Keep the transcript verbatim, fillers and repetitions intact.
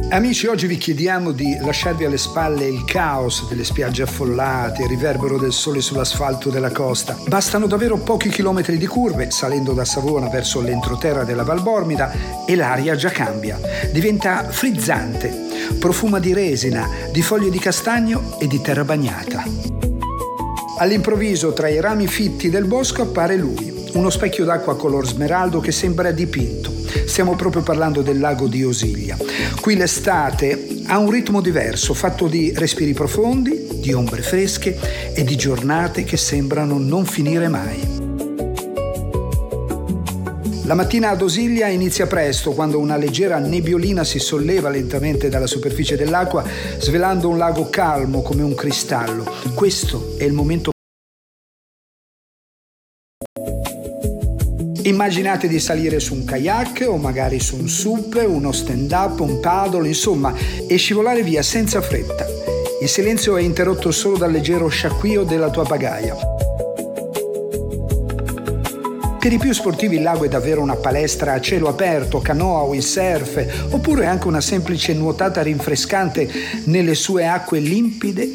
Amici, oggi vi chiediamo di lasciarvi alle spalle il caos delle spiagge affollate, il riverbero del sole sull'asfalto della costa. Bastano davvero pochi chilometri di curve, salendo da Savona verso l'entroterra della Valbormida, e l'aria già cambia. Diventa frizzante, profuma di resina, di foglie di castagno e di terra bagnata. All'improvviso, tra i rami fitti del bosco, appare lui, uno specchio d'acqua color smeraldo che sembra dipinto. Stiamo proprio parlando del lago di Osiglia. Qui l'estate ha un ritmo diverso, fatto di respiri profondi, di ombre fresche e di giornate che sembrano non finire mai. La mattina ad Osiglia inizia presto, quando una leggera nebbiolina si solleva lentamente dalla superficie dell'acqua, svelando un lago calmo come un cristallo. Questo è il momento. Immaginate di salire su un kayak o magari su un SUP, uno stand-up, un paddle, insomma, e scivolare via senza fretta. Il silenzio è interrotto solo dal leggero sciacquio della tua pagaia. Per i più sportivi il lago è davvero una palestra a cielo aperto, canoa, windsurf, oppure anche una semplice nuotata rinfrescante nelle sue acque limpide